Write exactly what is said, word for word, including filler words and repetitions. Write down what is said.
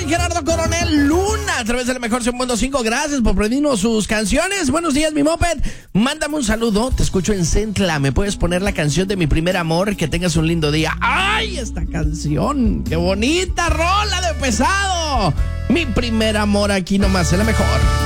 Gerardo Coronel Luna, a través de la mejor cien punto cinco. Gracias por pedirnos sus canciones. Buenos días, mi moped. Mándame un saludo. Te escucho en Centla. ¿Me puedes poner la canción de Mi Primer Amor? Que tengas un lindo día. ¡Ay, esta canción! ¡Qué bonita rola de Pesado! Mi Primer Amor, aquí nomás, en la mejor.